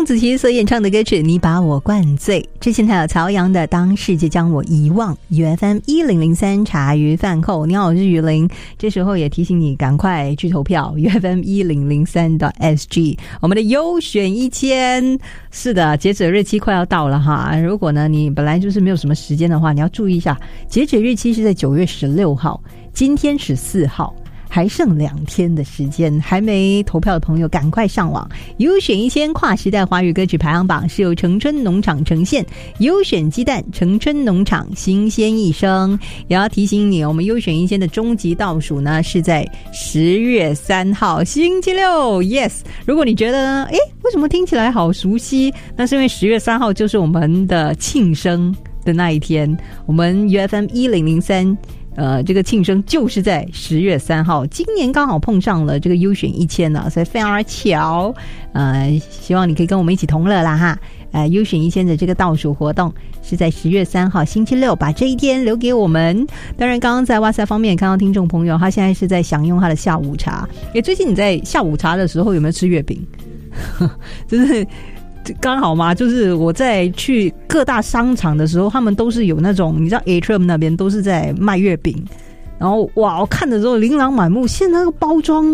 子琪所演唱的歌曲《你把我灌醉》，之前还有曹阳的《当世界将我遗忘》。UFM1003 茶余饭后，你好，我是雨林。这时候也提醒你赶快去投票 UFM1003.SG， 我们的优选1000，是的，截止日期快要到了哈。如果呢你本来就是没有什么时间的话，你要注意一下，截止日期是在9月16号，今天是4号。还剩2天的时间，还没投票的朋友赶快上网。优选1000跨时代华语歌曲排行榜是由城春农场呈现，优选鸡蛋，城春农场新鲜一生。也要提醒你，我们优选1000的终极倒数呢是在10月3号星期六。 Yes， 如果你觉得呢为什么听起来好熟悉，那是因为10月3号就是我们的庆生的那一天，我们 UFM1003这个庆生就是在10月3号，今年刚好碰上了这个优选1000呢，所以非常巧。希望你可以跟我们一起同乐啦哈。优选1000的这个倒数活动是在10月3号星期六，把这一天留给我们。当然刚刚在哇塞方面看到听众朋友他现在是在享用他的下午茶。最近你在下午茶的时候有没有吃月饼？就是刚好嘛，就是我在去各大商场的时候，他们都是有那种，你知道 Atrium 那边都是在卖月饼，然后哇，我看的时候琳琅满目，现在那个包装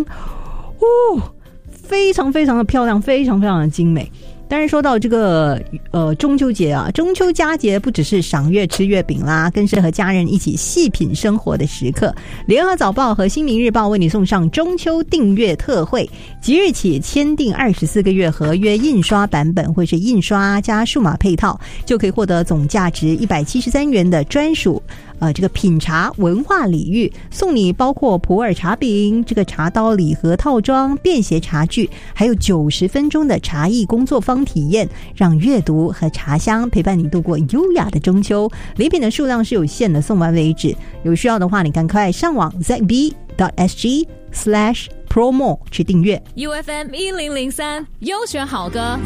非常非常的漂亮，非常非常的精美。当然说到这个中秋节啊，中秋佳节不只是赏月吃月饼啦，更是和家人一起细品生活的时刻。联合早报和新民日报为你送上中秋订阅特惠，即日起签订24个月合约印刷版本或是印刷加数码配套，就可以获得总价值173元的专属这个品茶文化礼遇，送你包括普洱茶饼、这个茶刀礼盒套装、便携茶具，还有90分钟的茶艺工作坊体验，让阅读和茶香陪伴你度过优雅的中秋。礼品的数量是有限的，送完为止。有需要的话，你赶快上网 zb.sg/promo 去订阅。 UFM1003 优选好歌。